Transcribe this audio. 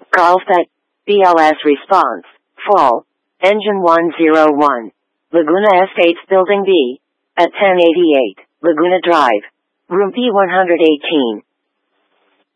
Carlsbad. BLS response. Fall. Engine 101. Laguna Estates Building B. At 1088, Laguna Drive. Room P118.